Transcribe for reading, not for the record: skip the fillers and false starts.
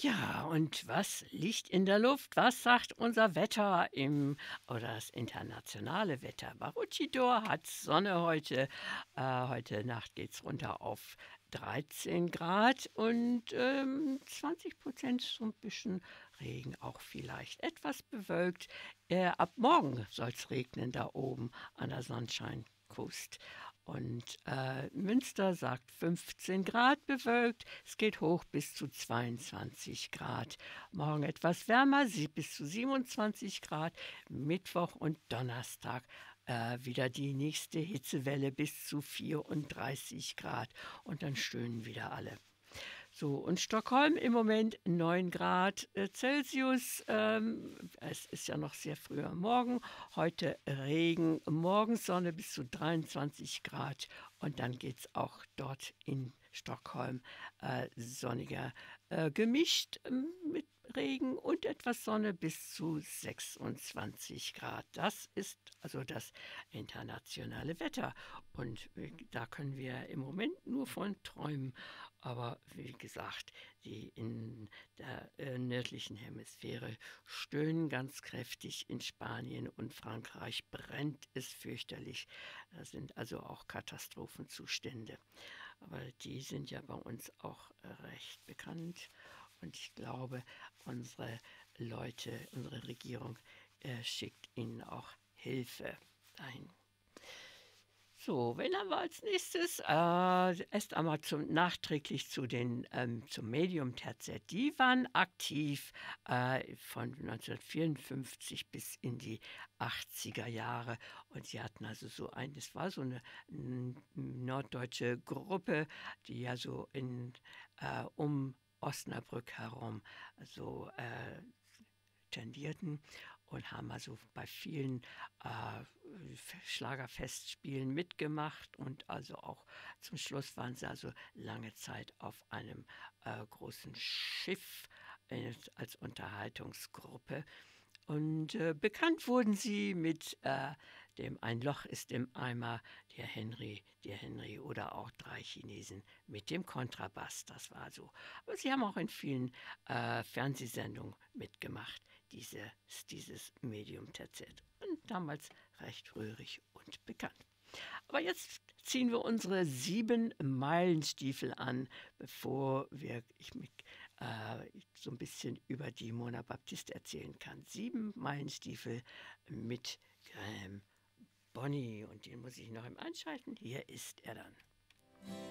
Ja, und was liegt in der Luft? Was sagt unser Wetter oder das internationale Wetter? Maroochydore hat Sonne heute. Heute Nacht geht's runter auf 13 Grad und 20% so ein bisschen Regen, auch vielleicht etwas bewölkt. Ab morgen soll es regnen da oben an der Sunshine Coast. Und Münster sagt 15 Grad bewölkt. Es geht hoch bis zu 22 Grad. Morgen etwas wärmer, bis zu 27 Grad. Mittwoch und Donnerstag wieder die nächste Hitzewelle bis zu 34 Grad. Und dann stöhnen wieder alle. So, und Stockholm im Moment 9 Grad Celsius. Es ist ja noch sehr früh am Morgen. Heute Regen, morgens Sonne bis zu 23 Grad. Und dann geht es auch dort in Stockholm sonniger, gemischt mit Regen und etwas Sonne bis zu 26 Grad. Das ist also das internationale Wetter. Und da können wir im Moment nur von träumen. Aber wie gesagt, die in der nördlichen Hemisphäre stöhnen ganz kräftig. In Spanien und Frankreich brennt es fürchterlich. Da sind also auch Katastrophenzustände. Aber die sind ja bei uns auch recht bekannt. Und ich glaube, unsere Leute, unsere Regierung schickt ihnen auch Hilfe dahin. So, wen haben wir als nächstes? Erst einmal nachträglich zum Medium Terzett. Die waren aktiv von 1954 bis in die 80er Jahre. Und sie hatten also das war so eine norddeutsche Gruppe, die ja so um Osnabrück herum so tendierten und haben also bei vielen Schlagerfestspielen mitgemacht und also auch zum Schluss waren sie also lange Zeit auf einem großen Schiff als Unterhaltungsgruppe. Und bekannt wurden sie mit dem Ein Loch ist im Eimer, der Henry oder auch Drei Chinesen mit dem Kontrabass. Das war so. Aber sie haben auch in vielen Fernsehsendungen mitgemacht, dieses Medium Terzett. Und damals recht rührig und bekannt. Aber jetzt ziehen wir unsere 7 Meilenstiefel an, bevor ich so ein bisschen über die Mona Baptiste erzählen kann. 7 Meilenstiefel mit Graham Bonny und den muss ich noch im Einschalten. Hier ist er dann.